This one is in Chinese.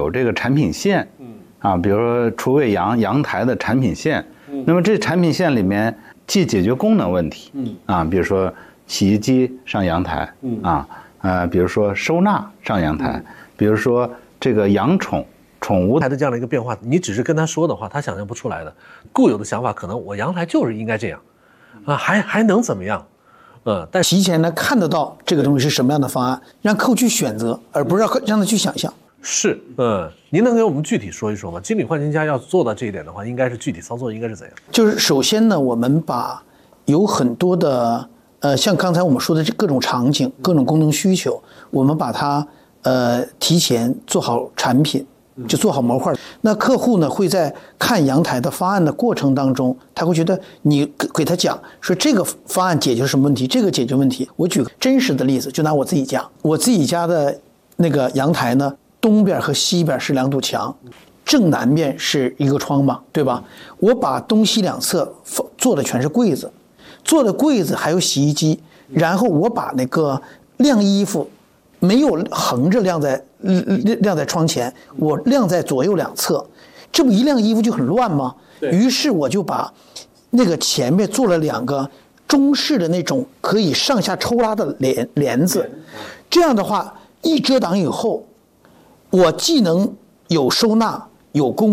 有这个产品线，比如说厨卫阳台的产品线，那么这产品线里面既解决功能问题，比如说洗衣机上阳台，比如说收纳上阳台，比如说这个养宠物的这样的一个变化，你只是跟他说的话，他想象不出来的。固有的想法可能我阳台就是应该这样，还能怎么样？ 但提前呢看得到这个东西是什么样的方案，让客户去选择，而不是让他去想象。 是，您能给我们具体说一说吗？经理换新家要做到这一点的话，应该是具体操作应该是怎样？ 就是首先呢，我们把有很多的像刚才我们说的这各种场景、各种功能需求，我们把它提前做好产品，就做好模块。那客户呢会在看阳台的方案的过程当中，他会觉得你给他讲说这个方案解决什么问题，这个解决问题。我举个真实的例子，就拿我自己家的那个阳台呢，东边和西边是2堵墙，正南面是一个窗嘛，对吧？我把东西两侧做的全是柜子，做的柜子还有洗衣机，然后我把那个晾衣服没有横着晾在窗前，我晾在左右两侧，这不一晾衣服就很乱吗？于是我就把那个前面做了2个中式的那种可以上下抽拉的帘子，这样的话一遮挡以后，我既能有收纳有功